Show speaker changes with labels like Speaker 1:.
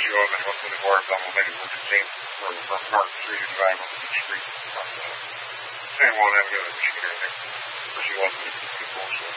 Speaker 1: you open what's in the bar, I'm maybe for 15 for Mark Street to drive on the street. Same one, I'm going to chicken in there. But she wasn't before, so.